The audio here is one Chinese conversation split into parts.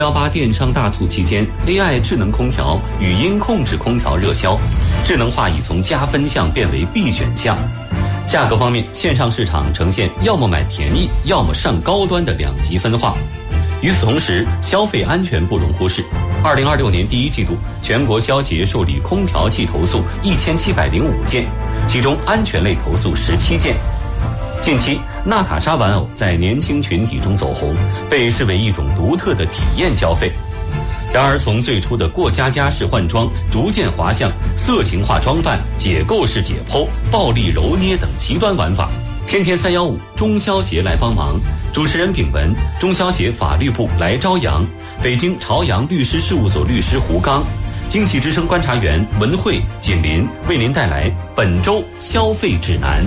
618电商大促期间 ，AI 智能空调、语音控制空调热销，智能化已从加分项变为必选项。价格方面，线上市场呈现要么买便宜，要么上高端的两极分化。与此同时，消费安全不容忽视。2026年第一季度，全国消协受理空调器投诉1705件，其中安全类投诉17件。近期，纳卡莎玩偶在年轻群体中走红，被视为一种独特的体验消费。然而，从最初的过家家式换装，逐渐滑向色情化装扮、解构式解剖、暴力揉捏等极端玩法。天天315，中消协来帮忙。主持人秉文，中消协法律部来朝阳，北京朝阳律师事务所律师胡刚，经济之声观察员文慧、锦林为您带来本周消费指南。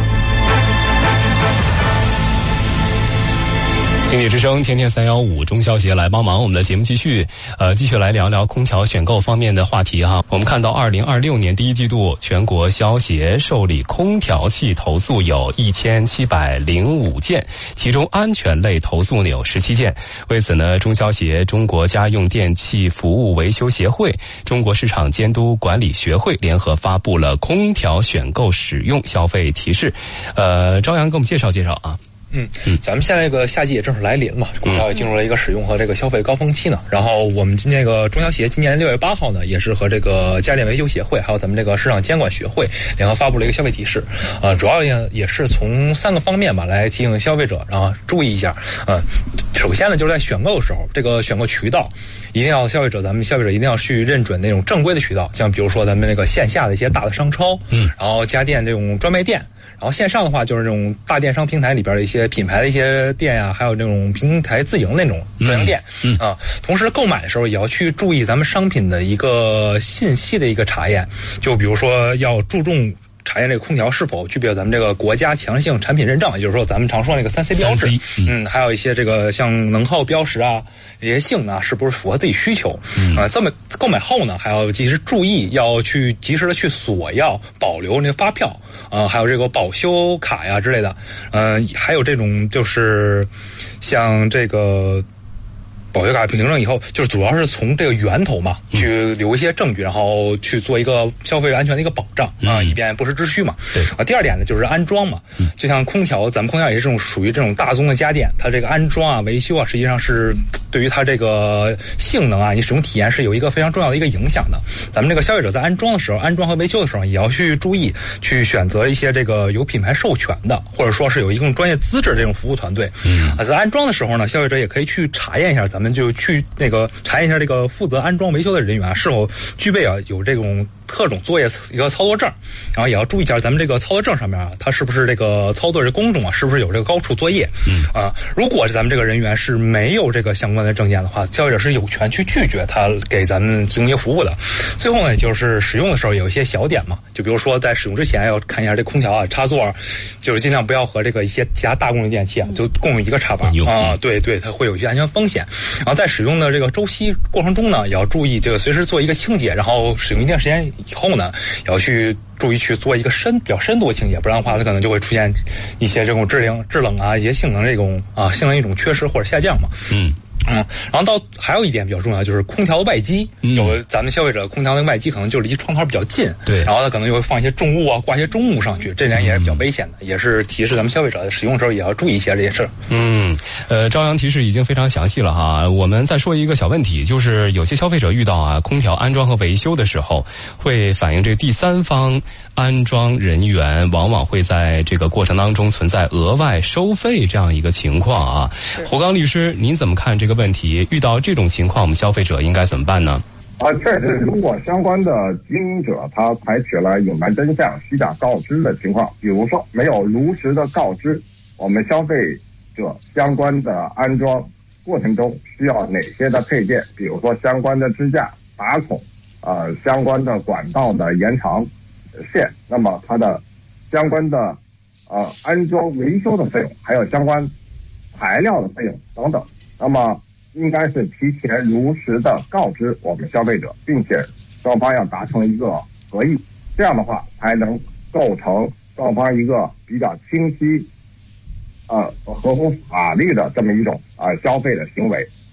经济之声天天315，中消协来帮忙。我们的节目继续来聊聊空调选购方面的话题哈。我们看到2026年第一季度，全国消协受理空调器投诉有1705件，其中安全类投诉呢有17件。为此呢，中消协、中国家用电器服务维修协会、中国市场监督管理学会联合发布了空调选购使用消费提示。朝阳给我们介绍介绍啊。 咱们现在这个夏季也正式来临嘛，空调也进入了一个使用和这个消费高峰期呢。然后我们这个中消协今年6月8号呢，也是和这个家电维修协会还有咱们这个市场监管学会联合发布了一个消费提示，主要也是从3个方面吧来提醒消费者，然后注意一下。首先呢，就是在选购的时候，这个选购渠道一定要咱们消费者一定要去认准那种正规的渠道，像比如说咱们那个线下的一些大的商超，然后家电这种专卖店。然后线上的话就是这种大电商平台里边的一些品牌的一些店呀，还有这种平台自营那种专营店同时购买的时候也要去注意咱们商品的一个信息的一个查验，就比如说要注重查验这个空调是否具备咱们这个国家强性产品认证，也就是说咱们常说那个3C 标志，还有一些这个像能耗标识啊，这些性能是不是符合自己需求这么购买后呢，还要及时注意，要去及时的去索要保留那个发票还有这个保修卡呀之类的还有这种就是像这个保修卡凭证以后，就是主要是从这个源头嘛，去留一些证据，然后去做一个消费安全的一个保障以便不时之需嘛。第二点呢，就是安装嘛，就像空调，咱们空调也是这种属于这种大宗的家电，它这个安装啊、维修啊，实际上是对于它这个性能啊、你使用体验是有一个非常重要的一个影响的。咱们这个消费者在安装的时候、安装和维修的时候，也要去注意，去选择一些这个有品牌授权的，或者说是有一定专业资质的这种服务团队。在安装的时候呢，消费者也可以去查验一下，咱们就去那个查验一下这个负责安装维修的人员是否具备有这种特种作业一个操作证，然后也要注意一下咱们这个操作证上面它是不是这个操作是公众是不是有这个高处作业如果是咱们这个人员是没有这个相关的证件的话，消费者是有权去拒绝他给咱们提供一些服务的。最后呢，就是使用的时候有一些小点嘛，就比如说在使用之前要看一下这空调插座，就是尽量不要和这个一些其他大功率电器就共用一个插板对，它会有一些安全风险。然后在使用的这个周期过程中呢，也要注意这个随时做一个清洁，然后使用一定时间以后呢，也要去注意去做一个比较深度的清洁，不然的话它可能就会出现一些这种制冷啊、一些性能这种性能一种缺失或者下降嘛。然后还有一点比较重要，就是空调的外机，有咱们消费者空调的外机可能就离窗台比较近，对，然后它可能就会放一些重物啊、挂一些重物上去，这点也是比较危险的，也是提示咱们消费者使用的时候也要注意一些这些事儿。 朝阳提示已经非常详细了哈。我们再说一个小问题，就是有些消费者遇到空调安装和维修的时候，会反映这第三方安装人员往往会在这个过程当中存在额外收费这样一个情况胡刚律师，您怎么看这个问题？遇到这种情况，我们消费者应该怎么办呢？ 确实，如果相关的经营者他采取了隐瞒真相、虚假告知的情况，比如说没有如实的告知我们消费者相关的安装过程中需要哪些的配件，比如说相关的支架、打孔相关的管道的延长线，那么它的相关的安装维修的费用，还有相关材料的费用等等，那么应该是提前如实的告知我们消费者，并且双方要达成一个合意，这样的话才能构成双方一个比较清晰合乎法律的这么一种消费的行为。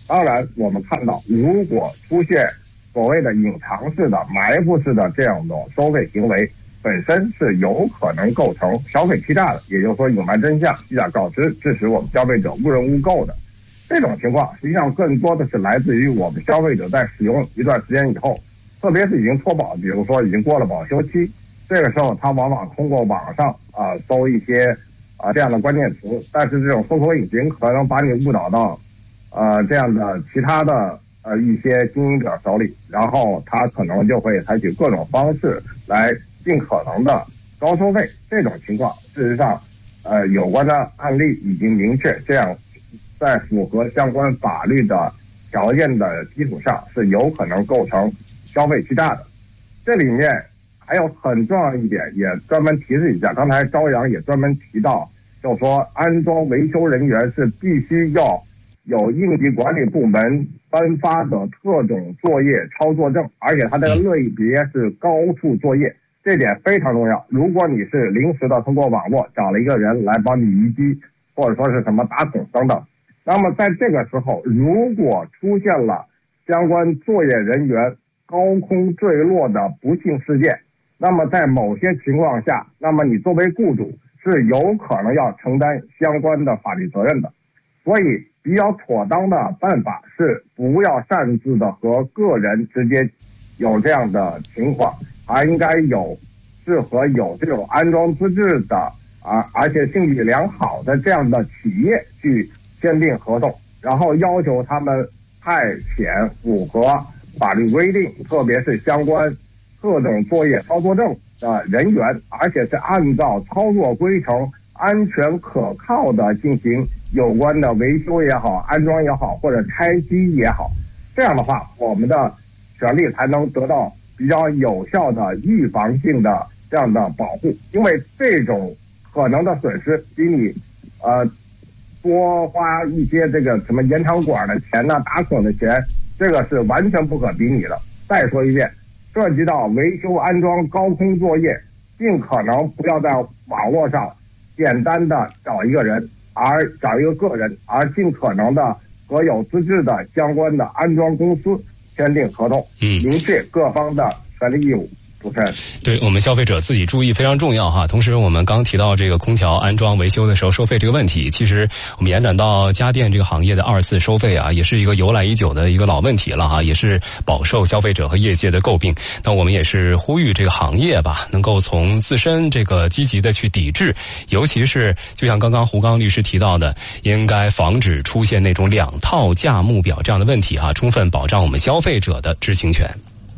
当然，我们看到如果出现所谓的隐藏式的、埋伏式的这样的收费行为，本身是有可能构成消费欺诈的，也就是说隐瞒真相、虚假告知，致使我们消费者误认误购的。这种情况实际上更多的是来自于我们消费者在使用一段时间以后，特别是已经脱保，比如说已经过了保修期，这个时候他往往通过网上搜一些这样的关键词，但是这种搜索引擎可能把你误导到这样的其他的一些经营者手里，然后他可能就会采取各种方式来尽可能的高收费。这种情况事实上有关的案例已经明确，这样在符合相关法律的条件的基础上是有可能构成消费欺诈的。这里面还有很重要一点，也专门提示一下，刚才朝阳也专门提到，就是说安装维修人员是必须要有应急管理部门颁发的特种作业操作证，而且它这个类别是高处作业，这点非常重要。如果你是临时的通过网络找了一个人来帮你移机，或者说是什么打孔等等，那么在这个时候如果出现了相关作业人员高空坠落的不幸事件，那么在某些情况下，那么你作为雇主是有可能要承担相关的法律责任的。所以比较妥当的办法是不要擅自的和个人直接有这样的情况，而应该适合有这种安装资质的而且性质良好的这样的企业去签订合同，然后要求他们派遣符合法律规定，特别是相关特种作业操作证的人员，而且是按照操作规程安全可靠的进行有关的维修也好、安装也好或者拆机也好。这样的话，我们的权利才能得到比较有效的预防性的这样的保护。因为这种可能的损失比你多花一些这个什么延长管的钱打孔的钱，这个是完全不可比拟的。再说一遍，涉及到维修安装高空作业，尽可能不要在网络上简单的找一个人，而找一个个人，而尽可能的和有资质的相关的安装公司签订合同，明确各方的权利义务。主持人， 对我们消费者自己注意非常重要哈。同时，我们刚提到这个空调安装维修的时候收费这个问题，其实我们延展到家电这个行业的2次收费也是一个由来已久的一个老问题了也是饱受消费者和业界的诟病。那我们也是呼吁这个行业能够从自身这个积极的去抵制，尤其是就像刚刚胡刚律师提到的，应该防止出现那种2套价目表这样的问题充分保障我们消费者的知情权。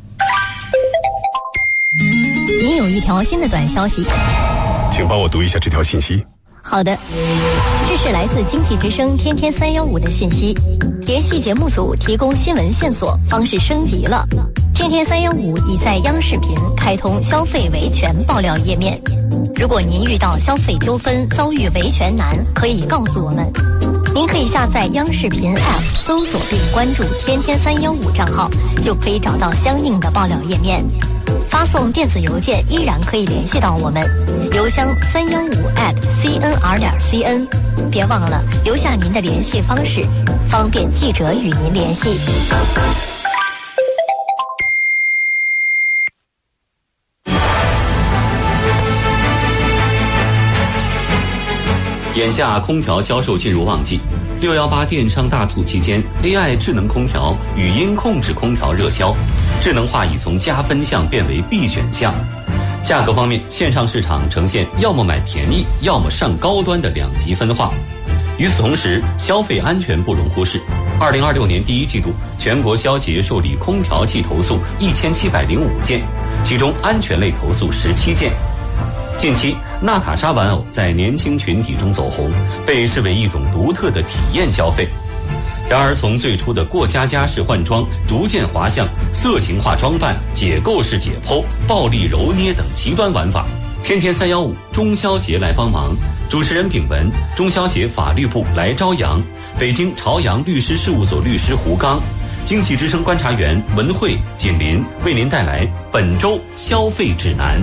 您有一条新的短消息， 请帮我读一下这条信息。 好的，这是来自经济之声天天315的信息。联系节目组提供新闻线索方式升级了。天天315已在央视频开通消费维权爆料页面。如果您遇到消费纠纷遭遇维权难，可以告诉我们。您可以下载央视频 App 搜索并关注天天315账号，就可以找到相应的爆料页面。发送电子邮件依然可以联系到我们，邮箱315@cnr.cn。别忘了留下您的联系方式，方便记者与您联系。 眼下空调销售进入旺季，618电商大促期间 ，AI 智能空调语音控制空调热销，智能化已从加分项变为必选项。价格方面，线上市场呈现要么买便宜，要么上高端的2极分化。与此同时，消费安全不容忽视。2026年第1季度，全国消协受理空调器投诉1705件，其中安全类投诉17件。近期，纳卡莎玩偶在年轻群体中走红，被视为一种独特的体验消费。然而，从最初的过家家式换装，逐渐滑向色情化装扮、解构式解剖、暴力揉捏等极端玩法。天天315中消协来帮忙，主持人秉文，中消协法律部来朝阳，北京朝阳律师事务所律师胡刚，经济之声观察员文慧、锦林为您带来本周消费指南。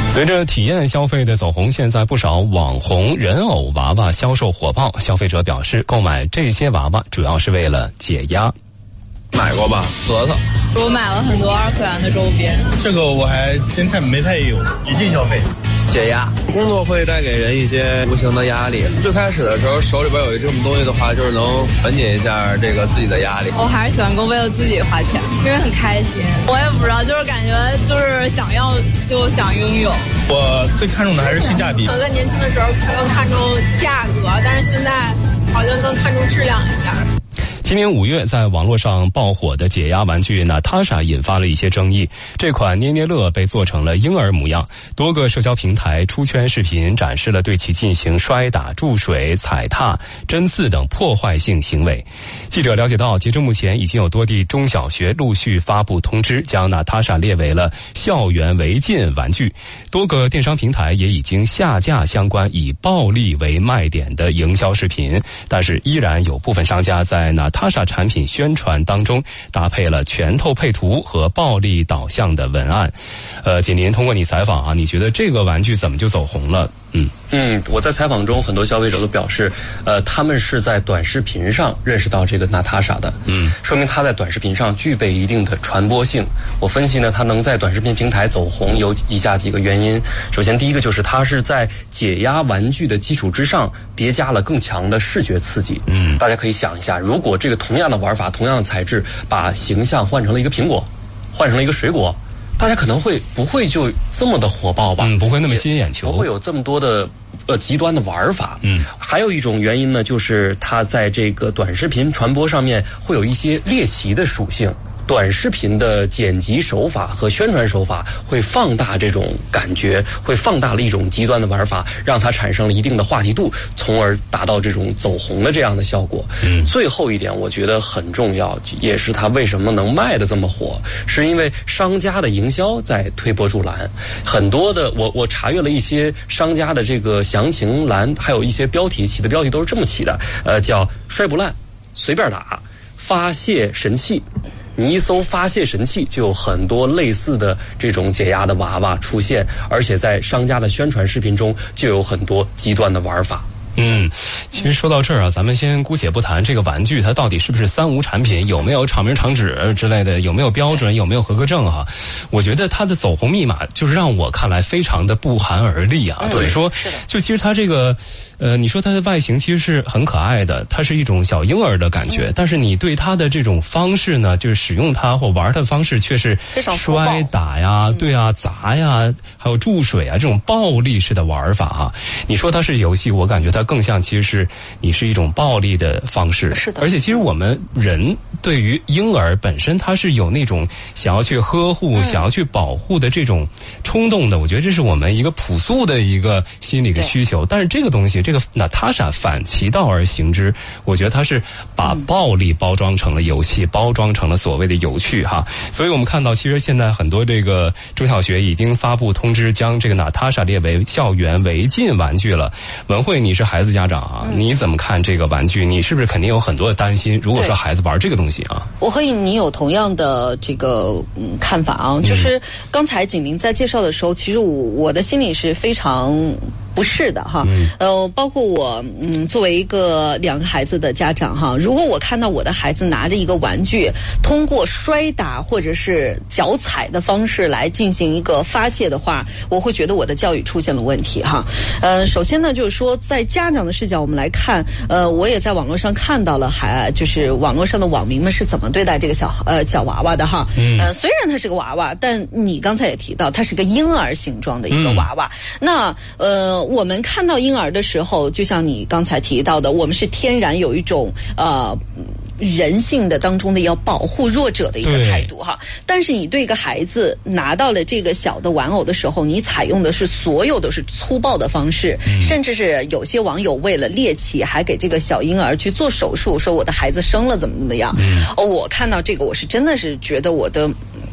随着体验消费的走红，现在不少网红人偶娃娃销售火爆。消费者表示，购买这些娃娃主要是为了解压。 买过吧，舌头。 我买了很多2次元的周边， 这个我还真没太有，理性消费。 解压，工作会带给人一些无形的压力。最开始的时候，手里边有这种东西的话，就是能缓解一下这个自己的压力。 我还是喜欢为了自己花钱，因为很开心。我也不知道，就是感觉就是想要就想拥有。 我最看重的还是性价比。 我在年轻的时候更看重价格，但是现在好像更看重质量一点。 今年5月，在网络上爆火的解压玩具娜塔莎引发了一些争议。这款捏捏乐被做成了婴儿模样，多个社交平台出圈视频展示了对其进行摔打、注水、踩踏、针刺等破坏性行为。记者了解到，截至目前，已经有多地中小学陆续发布通知，将娜塔莎列为了校园违禁玩具。多个电商平台也已经下架相关以暴力为卖点的营销视频，但是依然有部分商家在娜塔莎产品宣传当中搭配了拳头配图和暴力导向的文案。锦麟，通过你采访你觉得这个玩具怎么就走红了？ 我在采访中，很多消费者都表示，他们是在短视频上认识到这个娜塔莎的，说明他在短视频上具备一定的传播性。我分析呢，他能在短视频平台走红有以下几个原因。首先，第一个就是他是在解压玩具的基础之上叠加了更强的视觉刺激。大家可以想一下，如果这个同样的玩法、同样的材质，把形象换成了一个苹果，换成了一个水果，大家可能不会就这么的火爆吧？ 不会那么吸引眼球， 不会有这么多的极端的玩法。还有一种原因呢，就是它在这个短视频传播上面会有一些猎奇的属性。短视频的剪辑手法和宣传手法会放大这种感觉，会放大了一种极端的玩法，让它产生了一定的话题度，从而达到这种走红的这样的效果。最后一点我觉得很重要，也是它为什么能卖得这么火，是因为商家的营销在推波助澜。很多的我查阅了一些商家的这个详情栏，还有一些标题起的标题都是这么起的，叫摔不烂、随便打、发泄神器。你一搜发泄神器，就有很多类似的这种解压的娃娃出现，而且在商家的宣传视频中就有很多极端的玩法。 其实说到这儿咱们先姑且不谈这个玩具它到底是不是3无产品，有没有厂名厂址之类的，有没有标准，有没有合格证我觉得它的走红密码就是让我看来非常的不寒而栗怎么说？就其实它这个你说它的外形其实是很可爱的，它是一种小婴儿的感觉，但是你对它的这种方式呢，就是使用它或玩它的方式却是摔打呀、砸呀，还有注水这种暴力式的玩法你说它是游戏，我感觉它更像其实是你是一种暴力的方式。 是的。 而且其实我们人对于婴儿本身他是有那种想要去呵护、想要去保护的这种冲动的，我觉得这是我们一个朴素的一个心理的需求。但是这个东西，这个娜塔莎反其道而行之，我觉得它是把暴力包装成了游戏，包装成了所谓的有趣所以我们看到，其实现在很多这个中小学已经发布通知，将这个娜塔莎列为校园违禁玩具了。文慧，你是孩子家长你怎么看这个玩具？你是不是肯定有很多的担心？如果说孩子玩这个东西我和你有同样的这个看法就是刚才景林在介绍的时候，其实我的心里是非常不是的包括我作为一个2个孩子的家长如果我看到我的孩子拿着一个玩具，通过摔打或者是脚踩的方式来进行一个发泄的话，我会觉得我的教育出现了问题首先呢，就是说在家长的视角我们来看，我也在网络上看到了就是网络上的网民们是怎么对待这个小娃娃的虽然它是个娃娃，但你刚才也提到它是个婴儿形状的一个娃娃那我们看到婴儿的时候，就像你刚才提到的，我们是天然有一种人性的当中的要保护弱者的一个态度但是你对一个孩子拿到了这个小的玩偶的时候，你采用的是所有都是粗暴的方式，甚至是有些网友为了猎奇还给这个小婴儿去做手术，说我的孩子生了怎么样我看到这个我是真的是觉得我的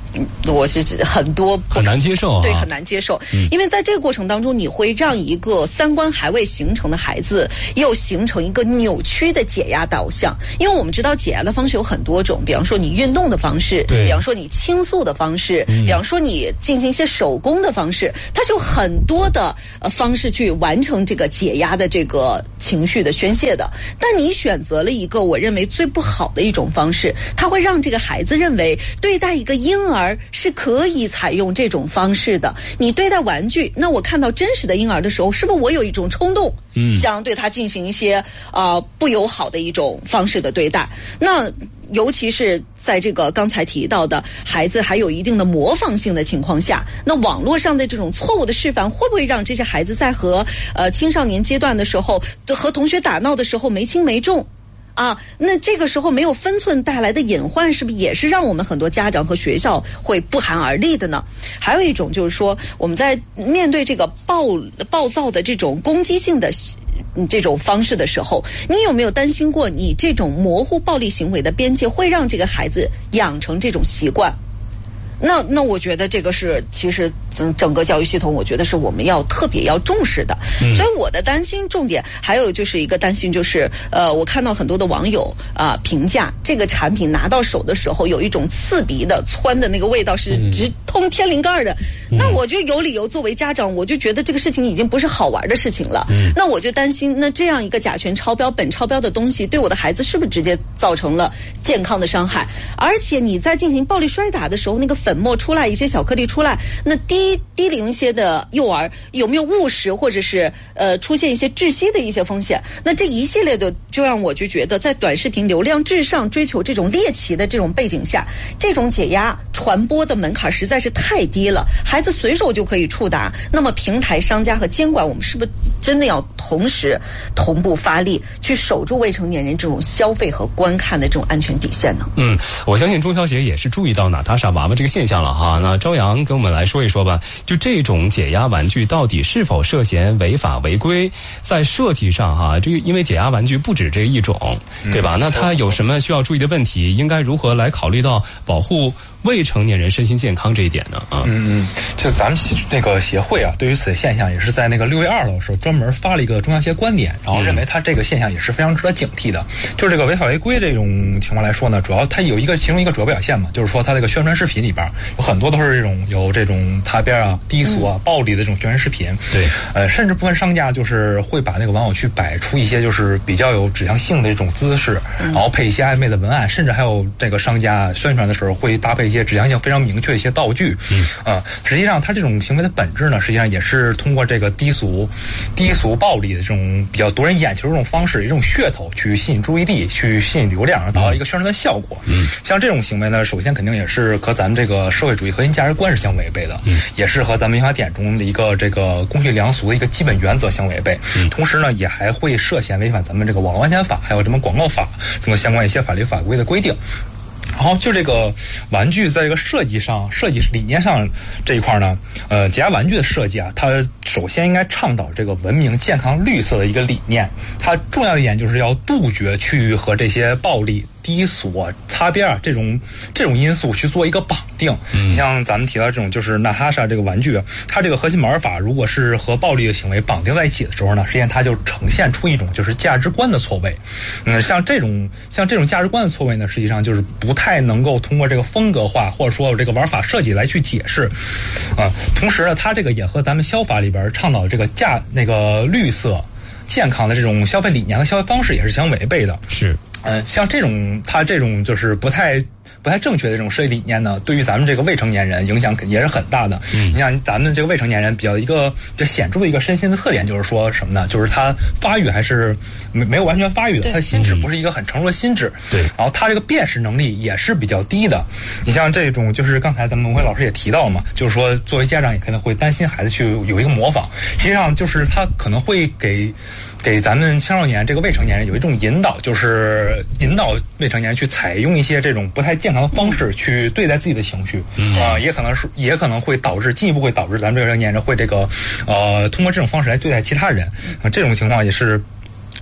我是很难接受， 对，很难接受，因为在这个过程当中，你会让一个三观还未形成的孩子，又形成一个扭曲的解压导向。因为我们知道解压的方式有很多种，比方说你运动的方式，比方说你倾诉的方式，比方说你进行一些手工的方式，它是有很多的方式去完成这个解压的这个情绪的宣泄的。但你选择了一个我认为最不好的一种方式，它会让这个孩子认为对待一个婴儿是可以采用这种方式的。你对待玩具，那我看到真实的婴儿的时候，是不是我有一种冲动，想对他进行一些不友好的一种方式的对待？那尤其是在这个刚才提到的孩子还有一定的模仿性的情况下，那网络上的这种错误的示范，会不会让这些孩子在和青少年阶段的时候，和同学打闹的时候没轻没重？那这个时候没有分寸带来的隐患，是不是也是让我们很多家长和学校会不寒而栗的呢？还有一种就是说，我们在面对这个暴躁的这种攻击性的这种方式的时候，你有没有担心过，你这种模糊暴力行为的边界会让这个孩子养成这种习惯？那我觉得这个是其实整个教育系统，我觉得是我们要特别要重视的。所以我的担心重点还有就是一个担心，就是我看到很多的网友评价这个产品拿到手的时候有一种刺鼻的窜的那个味道，是直通天灵盖的。那我就有理由作为家长，我就觉得这个事情已经不是好玩的事情了。那我就担心，那这样一个甲醛超标、苯超标的东西，对我的孩子是不是直接造成了健康的伤害？而且你在进行暴力摔打的时候，那个粉末出来，一些小颗粒出来，那低龄一些的幼儿有没有误食，或者是出现一些窒息的一些风险？那这一系列的就让我就觉得，在短视频流量至上、追求这种猎奇的这种背景下，这种解压传播的门槛实在是太低了，孩子随手就可以触达。那么平台、商家和监管，我们是不是真的要同时同步发力，去守住未成年人这种消费和观看的这种安全底线呢？ 我相信中小协也是注意到娜塔莎娃娃这个现象了哈。那朝阳跟我们来说一说吧，就这种解压玩具到底是否涉嫌违法违规？在设计上哈，这个因为解压玩具不止这一种，对吧？那它有什么需要注意的问题？应该如何来考虑到保护未成年人身心健康这一点呢？ 就咱们那个协会对于此现象也是在那个6月2号的时候专门发了一个中小协观点，然后认为它这个现象也是非常值得警惕的。就是这个违法违规这种情况来说呢，主要它有其中一个主要表现嘛，就是说它这个宣传视频里边有很多都是有这种擦边低俗暴力的这种宣传视频。对，甚至部分商家就是会把那个网友去摆出一些就是比较有指向性的这种姿势，然后配一些暧昧的文案，甚至还有这个商家宣传的时候会搭配一些指向性非常明确的一些道具。实际上它这种行为的本质呢，实际上也是通过这个低俗暴力的这种比较夺人眼球的这种方式，一种噱头去吸引注意力，去吸引流量，达到一个宣传的效果。像这种行为呢，首先肯定也是和咱们这个社会主义核心价值观是相违背的，也是和咱们民法典中的一个这个公序良俗的一个基本原则相违背。同时呢，也还会涉嫌违反咱们这个网络安全法，还有什么广告法这种相关一些法律法规的规定。然后就这个玩具在这个设计理念上这一块呢，解压玩具的设计它首先应该倡导这个文明、健康、绿色的一个理念。它重要的一点就是要杜绝去和这些暴力、低俗、擦边这种因素去做一个绑定。你像咱们提到这种就是娜塔莎这个玩具，它这个核心玩法如果是和暴力的行为绑定在一起的时候呢，实际上它就呈现出一种就是价值观的错位。像这种价值观的错位呢，实际上就是不太能够通过这个风格化或者说这个玩法设计来去解释。同时呢，它这个也和咱们消法里边倡导这个绿色健康的这种消费理念和消费方式也是相违背的。 是， 像它这种就是不太正确的这种设计理念呢，对于咱们这个未成年人影响也是很大的。你像咱们这个未成年人比较显著的一个身心的特点就是说什么呢？就是他发育还是没有完全发育的，他心智不是一个很成熟的心智。对，然后他这个辨识能力也是比较低的。你像这种就是刚才咱们孟辉老师也提到了嘛，就是说作为家长也可能会担心孩子去有一个模仿，实际上就是他可能会给咱们青少年这个未成年人有一种引导，就是引导未成年人去采用一些这种不太健康的方式去对待自己的情绪。也可能会进一步会导致咱们这个未成年人会通过这种方式来对待其他人。这种情况也是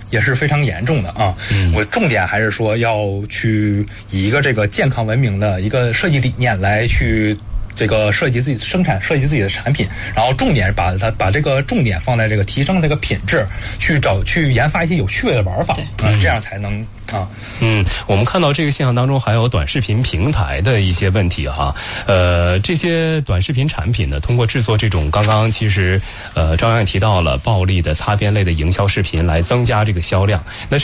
也是非常严重的啊。我重点还是说要去以一个这个健康文明的一个设计理念来去这个设计自己生产设计自己的产品，然后重点把这个重点放在这个提升这个品质，去研发一些有趣味的玩法，这样才能啊。 我们看到这个现象当中还有短视频平台的一些问题哈。这些短视频产品呢，通过制作这种刚刚其实张扬也提到了暴力的擦边类的营销视频来增加这个销量。那